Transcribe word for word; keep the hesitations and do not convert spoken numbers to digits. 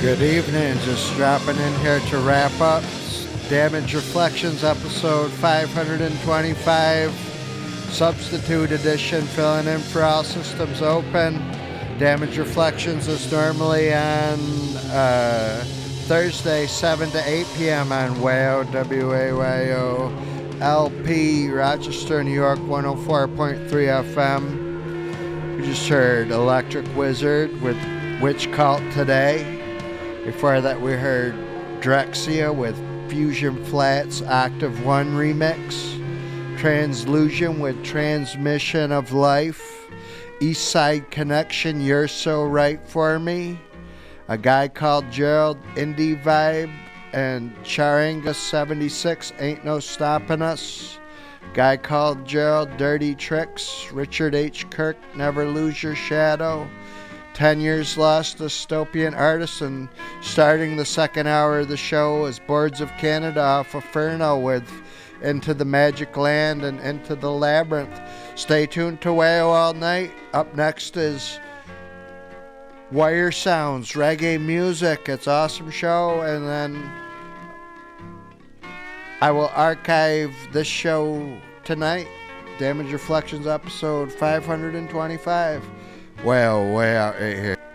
Good evening, just dropping in here to wrap up Damage Reflections episode five twenty-five, Substitute Edition, filling in for All Systems Open. Damage Reflections is normally on uh, Thursday, seven to eight p.m. on W A Y O, W A Y O L P, Rochester, New York, one oh four point three F M. We just heard Electric Wizard with Witch Cult Today. Before that, we heard Drexia with Fusion Flats Octave one remix. Translusion with Transmission of Life. East Side Connection, You're So Right For Me. A Guy Called Gerald, Indie Vibe. And Charanga seventy-six, Ain't No Stopping Us. Guy Called Gerald, Dirty Tricks. Richard H. Kirk, Never Lose Your Shadow. Ten Years Lost, Dystopian Artist, and starting the second hour of the show is Boards of Canada off of Furno with Into the Magic Land and Into the Labyrinth. Stay tuned to W A Y O all night. Up next is Wire Sounds, reggae music. It's an awesome show, and then I will archive this show tonight. Damage Reflections episode five twenty-five. Well, way out right here.